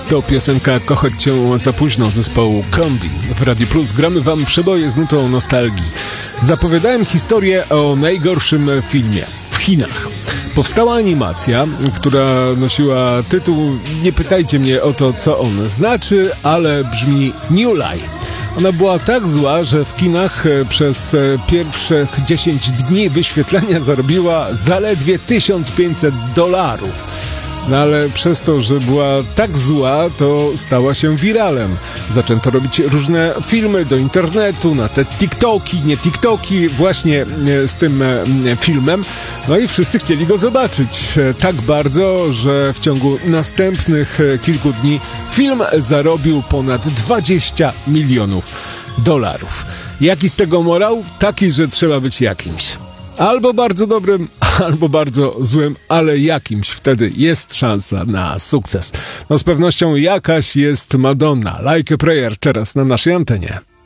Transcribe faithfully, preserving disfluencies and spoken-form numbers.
To piosenka Kochać Cię za późno zespołu Kombi. W Radiu Plus gramy wam przeboje z nutą nostalgii. Zapowiadałem historię o najgorszym filmie w Chinach. Powstała animacja, która nosiła tytuł, nie pytajcie mnie o to, co on znaczy, ale brzmi New Lie. Ona była tak zła, że w kinach przez pierwszych dziesięć dni wyświetlenia zarobiła zaledwie tysiąc pięćset dolarów. No ale przez to, że była tak zła, to stała się wiralem. Zaczęto robić różne filmy do internetu, na te TikToki, nie TikToki, właśnie z tym filmem. No i wszyscy chcieli go zobaczyć. Tak bardzo, że w ciągu następnych kilku dni film zarobił ponad dwadzieścia milionów dolarów. Jaki z tego morał? Taki, że trzeba być jakimś. Albo bardzo dobrym, albo bardzo złym, ale jakimś. Wtedy jest szansa na sukces. No z pewnością jakaś jest Madonna. Like a Prayer teraz na naszej antenie.